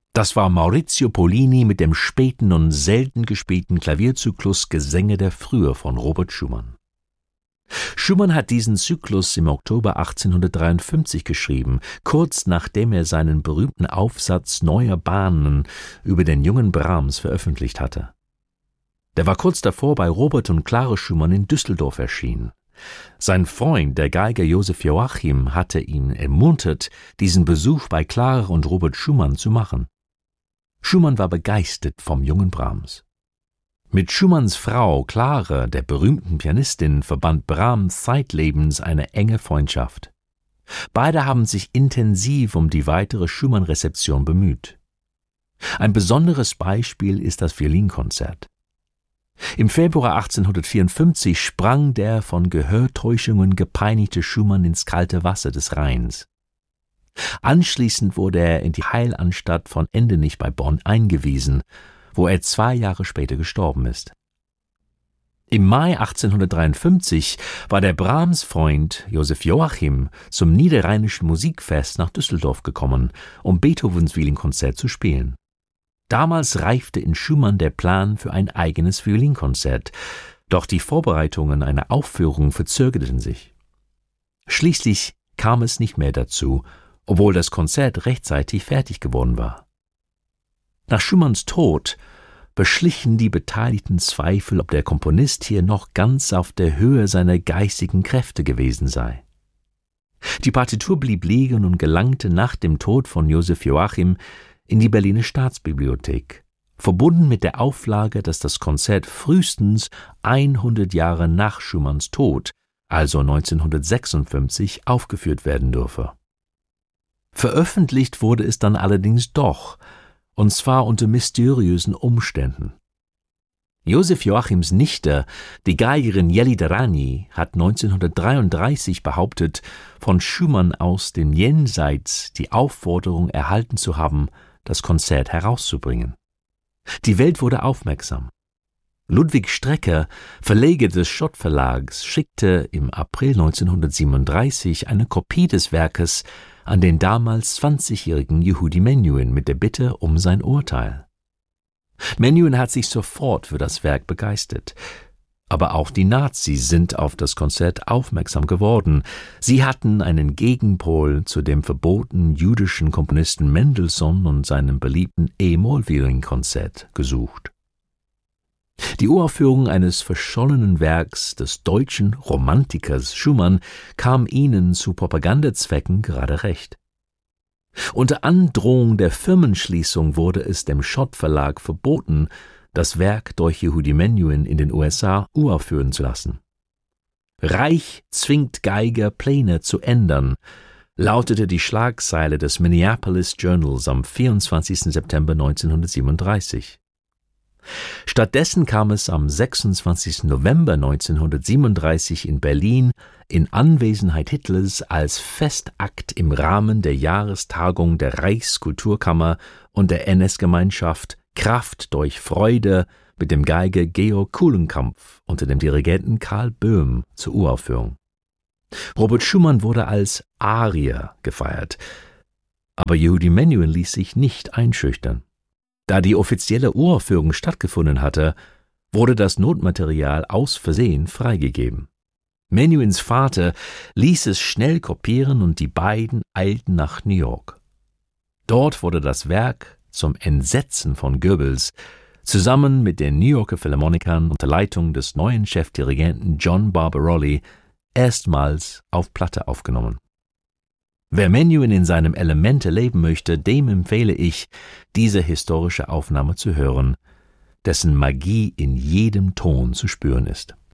Das war Maurizio Pollini mit dem späten und selten gespielten Klavierzyklus Gesänge der Frühe von Robert Schumann. Schumann hat diesen Zyklus im Oktober 1853 geschrieben, kurz nachdem er seinen berühmten Aufsatz Neue Bahnen über den jungen Brahms veröffentlicht hatte. Der war kurz davor bei Robert und Clara Schumann in Düsseldorf erschienen. Sein Freund, der Geiger Joseph Joachim, hatte ihn ermuntert, diesen Besuch bei Clara und Robert Schumann zu machen. Schumann war begeistert vom jungen Brahms. Mit Schumanns Frau Clara, der berühmten Pianistin, verband Brahms zeitlebens eine enge Freundschaft. Beide haben sich intensiv um die weitere Schumann-Rezeption bemüht. Ein besonderes Beispiel ist das Violinkonzert. Im Februar 1854 sprang der von Gehörtäuschungen gepeinigte Schumann ins kalte Wasser des Rheins. Anschließend wurde er in die Heilanstalt von Endenich bei Bonn eingewiesen, wo er 2 Jahre später gestorben ist. Im Mai 1853 war der Brahms-Freund Joseph Joachim zum Niederrheinischen Musikfest nach Düsseldorf gekommen, um Beethovens Violinkonzert zu spielen. Damals reifte in Schumann der Plan für ein eigenes Violinkonzert, doch die Vorbereitungen einer Aufführung verzögerten sich. Schließlich kam es nicht mehr dazu, obwohl das Konzert rechtzeitig fertig geworden war. Nach Schumanns Tod beschlichen die Beteiligten Zweifel, ob der Komponist hier noch ganz auf der Höhe seiner geistigen Kräfte gewesen sei. Die Partitur blieb liegen und gelangte nach dem Tod von Joseph Joachim in die Berliner Staatsbibliothek, verbunden mit der Auflage, dass das Konzert frühestens 100 Jahre nach Schumanns Tod, also 1956, aufgeführt werden dürfe. Veröffentlicht wurde es dann allerdings doch, und zwar unter mysteriösen Umständen. Joseph Joachims Nichte, die Geigerin Yelida Rani, hat 1933 behauptet, von Schumann aus dem Jenseits die Aufforderung erhalten zu haben, das Konzert herauszubringen. Die Welt wurde aufmerksam. Ludwig Strecker, Verleger des Schott Verlags, schickte im April 1937 eine Kopie des Werkes an den damals 20-jährigen Yehudi Menuhin mit der Bitte um sein Urteil. Menuhin hat sich sofort für das Werk begeistert. Aber auch die Nazis sind auf das Konzert aufmerksam geworden. Sie hatten einen Gegenpol zu dem verbotenen jüdischen Komponisten Mendelssohn und seinem beliebten E-Moll-Violinkonzert gesucht. Die Uraufführung eines verschollenen Werks des deutschen Romantikers Schumann kam ihnen zu Propagandazwecken gerade recht. Unter Androhung der Firmenschließung wurde es dem Schott Verlag verboten, das Werk durch Yehudi Menuhin in den USA uraufführen zu lassen. Reich zwingt Geiger, Pläne zu ändern, lautete die Schlagzeile des Minneapolis Journals am 24. September 1937. Stattdessen kam es am 26. November 1937 in Berlin in Anwesenheit Hitlers als Festakt im Rahmen der Jahrestagung der Reichskulturkammer und der NS-Gemeinschaft Kraft durch Freude mit dem Geiger Georg Kulenkampff unter dem Dirigenten Karl Böhm zur Uraufführung. Robert Schumann wurde als Arier gefeiert, aber Yehudi Menuhin ließ sich nicht einschüchtern. Da die offizielle Uraufführung stattgefunden hatte, wurde das Notmaterial aus Versehen freigegeben. Menuhins Vater ließ es schnell kopieren und die beiden eilten nach New York. Dort wurde das Werk zum Entsetzen von Goebbels zusammen mit den New Yorker Philharmonikern unter Leitung des neuen Chefdirigenten John Barbarolli erstmals auf Platte aufgenommen. Wer Menuhin in seinem Element erleben möchte, dem empfehle ich, diese historische Aufnahme zu hören, dessen Magie in jedem Ton zu spüren ist.